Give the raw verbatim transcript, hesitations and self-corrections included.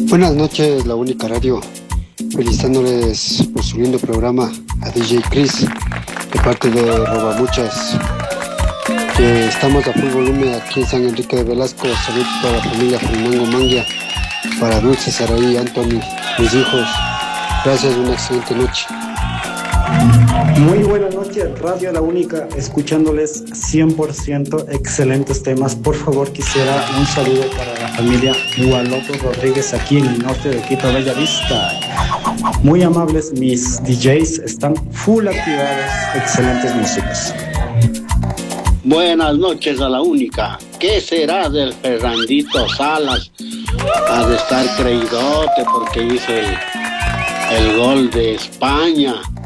Buenas noches, La Única Radio. Felicitándoles por su lindo programa a D J Chris, de parte de Robamuchas, que estamos a full volumen aquí en San Enrique de Velasco. Saludos para la familia Fernando Manguia, para Dulce, Saraí, Anthony, mis hijos. Gracias, una excelente noche. Muy buenas noches, Radio La Única, escuchándoles cien por ciento excelentes temas. Por favor, quisiera un saludo para la familia Gualoto Rodríguez aquí en el norte de Quito, Bella Vista. Muy amables, mis D Js están full activados, excelentes músicos. Buenas noches a La Única. ¿Qué será del Fernandito Salas? Ha de estar creídote porque hizo el, el gol de España.